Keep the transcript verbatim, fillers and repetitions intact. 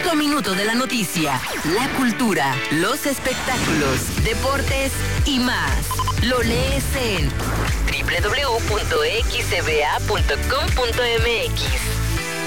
Minuto a minuto de la noticia, la cultura, los espectáculos, deportes y más. Lo lees en doble u doble u doble u punto x b a punto com punto m x.